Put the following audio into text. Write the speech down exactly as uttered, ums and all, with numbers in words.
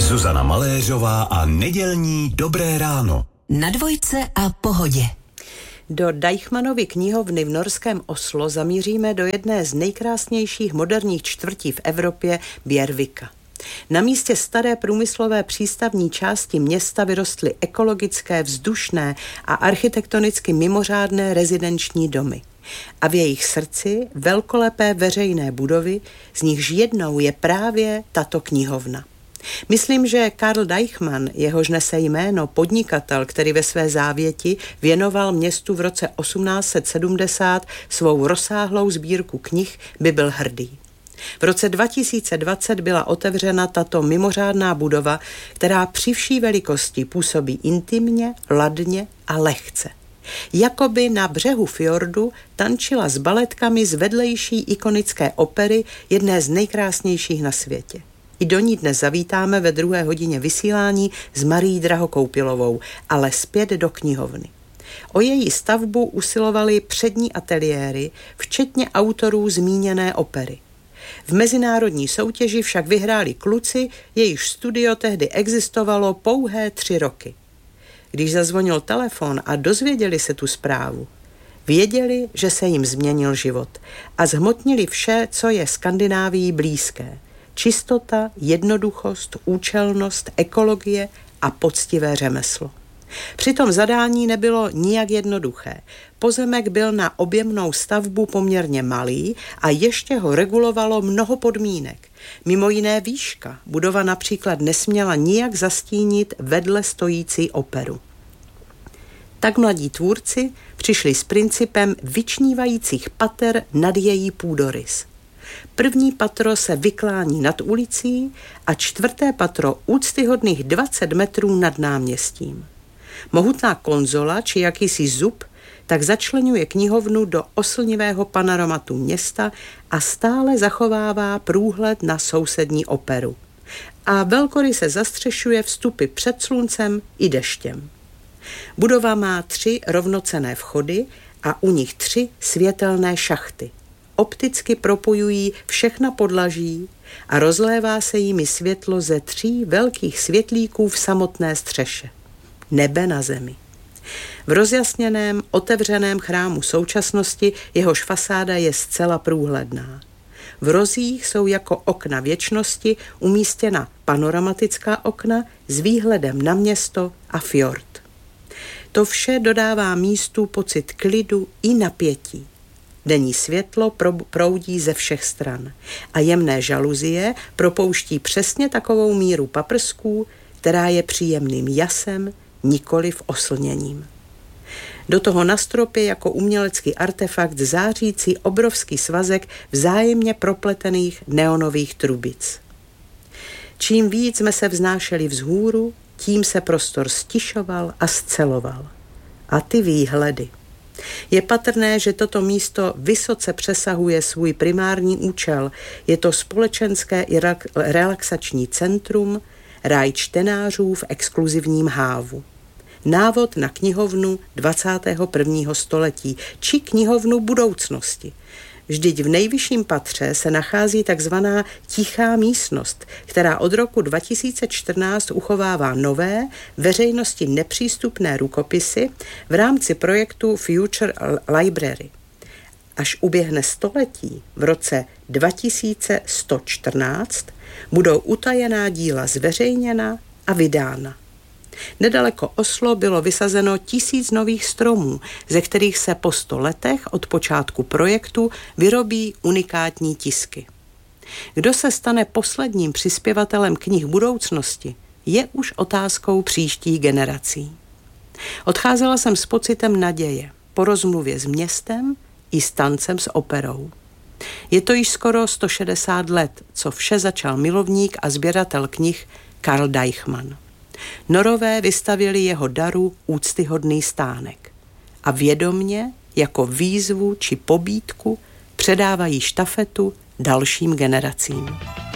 Zuzana Maléřová a nedělní Dobré ráno. Na dvojce a Pohodě. Do Deichmanovy knihovny v norském Oslo zamíříme do jedné z nejkrásnějších moderních čtvrtí v Evropě, Bjørvika. Na místě staré průmyslové přístavní části města vyrostly ekologické, vzdušné a architektonicky mimořádné rezidenční domy. A v jejich srdci velkolepé veřejné budovy, z nichž jednou je právě tato knihovna. Myslím, že Karl Deichmann, jehož nese jméno podnikatel, který ve své závěti věnoval městu v roce osmnáct set sedmdesát svou rozsáhlou sbírku knih, by byl hrdý. V roce dva tisíce dvacet byla otevřena tato mimořádná budova, která při vší velikosti působí intimně, ladně a lehce. Jakoby na břehu fjordu tančila s baletkami z vedlejší ikonické opery, jedné z nejkrásnějších na světě. I do ní dnes zavítáme ve druhé hodině vysílání s Marií Drahokoupilovou, ale zpět do knihovny. O její stavbu usilovaly přední ateliéry, včetně autorů zmíněné opery. V mezinárodní soutěži však vyhráli kluci, jejichž studio tehdy existovalo pouhé tři roky. Když zazvonil telefon a dozvěděli se tu zprávu, věděli, že se jim změnil život a zhmotnili vše, co je Skandinávií blízké. Čistota, jednoduchost, účelnost, ekologie a poctivé řemeslo. Přitom zadání nebylo nijak jednoduché. Pozemek byl na objemnou stavbu poměrně malý a ještě ho regulovalo mnoho podmínek. Mimo jiné výška. Budova například nesměla nijak zastínit vedle stojící operu. Tak mladí tvůrci přišli s principem vyčnívajících pater nad její půdorys. První patro se vyklání nad ulicí a čtvrté patro úctyhodných dvacet metrů nad náměstím. Mohutná konzola či jakýsi zub tak začleňuje knihovnu do oslnivého panoramatu města a stále zachovává průhled na sousední operu. A velkoryse zastřešuje vstupy před sluncem i deštěm. Budova má tři rovnocenné vchody a u nich tři světelné šachty. Opticky propojují všechna podlaží a rozlévá se jimi světlo ze tří velkých světlíků v samotné střeše. Nebe na zemi. V rozjasněném, otevřeném chrámu současnosti jehož fasáda je zcela průhledná. V rozích jsou jako okna věčnosti umístěna panoramatická okna s výhledem na město a fjord. To vše dodává místu pocit klidu i napětí. Denní světlo proudí ze všech stran a jemné žaluzie propouští přesně takovou míru paprsků, která je příjemným jasem, nikoliv oslněním. Do toho na stropě jako umělecký artefakt zářící obrovský svazek vzájemně propletených neonových trubic. Čím víc jsme se vznášeli vzhůru, tím se prostor stišoval a sceloval. A ty výhledy. Je patrné, že toto místo vysoce přesahuje svůj primární účel. Je to společenské i relaxační centrum, ráj čtenářů v exkluzivním hávu. Návod na knihovnu dvacátého prvního století či knihovnu budoucnosti. Vždyť v nejvyšším patře se nachází takzvaná tichá místnost, která od roku dva tisíce čtrnáct uchovává nové, veřejnosti nepřístupné rukopisy v rámci projektu Future Library. Až uběhne století, v roce dva tisíce sto čtrnáct, budou utajená díla zveřejněna a vydána. Nedaleko Oslo bylo vysazeno tisíc nových stromů, ze kterých se po sto letech od počátku projektu vyrobí unikátní tisky. Kdo se stane posledním přispěvatelem knih budoucnosti, je už otázkou příštích generací. Odcházela jsem s pocitem naděje, po rozmluvě s městem i s tancem s operou. Je to již skoro sto šedesát let, co vše začal milovník a sběratel knih Karl Deichmann. Norové vystavili jeho daru úctyhodný stánek a vědomně jako výzvu či pobídku předávají štafetu dalším generacím.